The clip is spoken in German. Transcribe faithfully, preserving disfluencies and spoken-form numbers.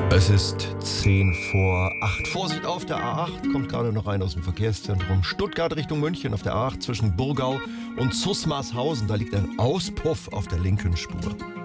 Es ist zehn vor acht. Vorsicht auf der A acht, kommt gerade noch rein aus dem Verkehrszentrum. Stuttgart Richtung München auf der A acht zwischen Burgau und Zusmarshausen. Da liegt ein Auspuff auf der linken Spur.